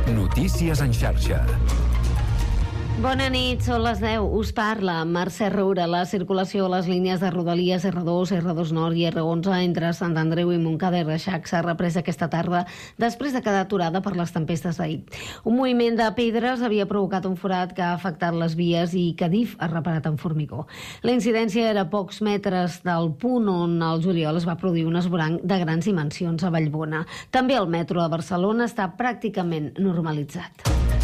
Notícies en xarxa. Bona nit, són les 10. Us parla Mercè Roura. La circulació a les línies de Rodalies R2, R2 Nord i R11 entre Sant Andreu i Montcada i Reixac s'ha reprès aquesta tarda després de quedar aturada per les tempestes d'ahir. Un moviment de pedres havia provocat un forat que ha afectat les vies i que DIF ha reparat amb formigó. La incidència era a pocs metres del punt on al juliol es va produir un esvoranc de grans dimensions a Vallbona. També el metro de Barcelona està pràcticament normalitzat.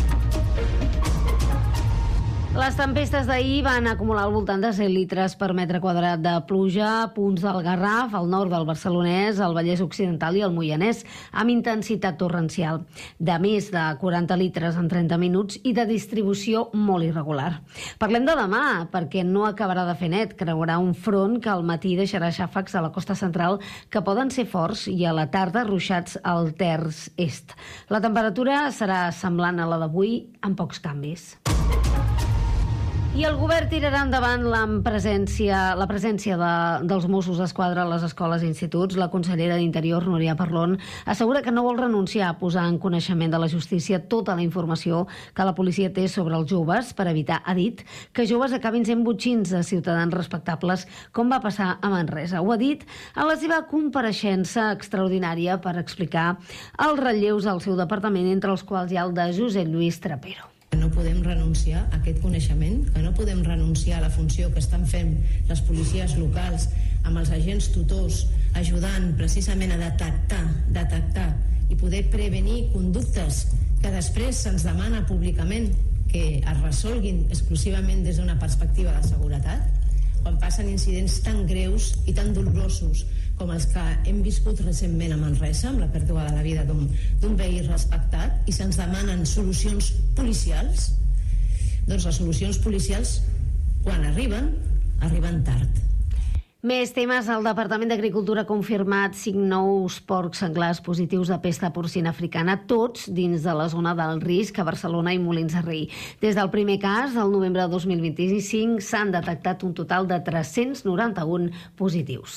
Les tempestes d'ahir van acumular al voltant de 100 litres per metre quadrat de pluja a punts del Garraf, al nord del Barcelonès, al Vallès Occidental i al Moianès, amb intensitat torrencial, de més de 40 litres en 30 minuts i de distribució molt irregular. Parlem de demà, perquè no acabarà de fer net. Creurà un front que al matí deixarà xàfecs a la costa central que poden ser forts i a la tarda ruixats al terç est. La temperatura serà semblant a la d'avui, amb pocs canvis. I el govern tirarà endavant la presència dels Mossos d'Esquadra a les escoles i instituts. La consellera d'Interior, Núria Parlon, assegura que no vol renunciar a posar en coneixement de la justícia tota la informació que la policia té sobre els joves per evitar, ha dit, que joves acabin sent botxins de ciutadans respectables, com va passar a Manresa. Ho ha dit en la seva compareixença extraordinària per explicar els relleus al seu departament, entre els quals hi ha el de Josep Lluís Trapero. No podem renunciar a aquest coneixement, que no podem renunciar a la funció que estan fent les policies locals amb els agents tutors, ajudant precisament a detectar i poder prevenir conductes que després se'ns demana públicament que es resolguin exclusivament des d'una perspectiva de seguretat, quan passen incidents tan greus i tan dolorosos com els que hem viscut recentment a Manresa, amb la pèrdua de la vida d'un veí respectat, i se'ns demanen solucions policials, doncs les solucions policials, quan arriben tard. Més temes. El Departament d'Agricultura ha confirmat 5 nous porcs senglars positius de pesta porcina africana, tots dins de la zona del risc a Barcelona i Molins de Rei. Des del primer cas, el novembre de 2025, s'han detectat un total de 391 positius.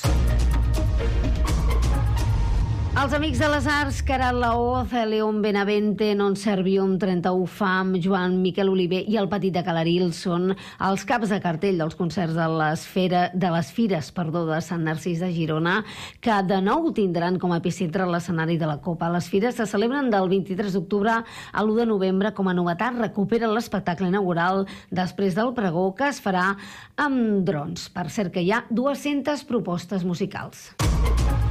Els amics de les arts, Caral Laoz, León Benavente, Non Servium, 31 Fam, Joan Miquel Oliver i el Petit de Calaril són els caps de cartell dels concerts de les fires de Sant Narcís de Girona, que de nou tindran com a epicentre l'escenari de la Copa. Les fires se celebren del 23 d'octubre a l'1 de novembre. Com a novetat, recuperen l'espectacle inaugural després del pregó, que es farà amb drons. Per cert, que hi ha 200 propostes musicals.